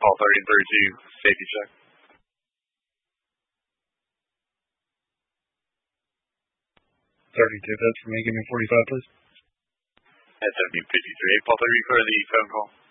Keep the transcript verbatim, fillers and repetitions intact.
Paul thirty and thirty-two, safety check. thirty-two, that's for me. Give me forty-five, please. At seventeen fifty-three, Paul thirty for the phone call.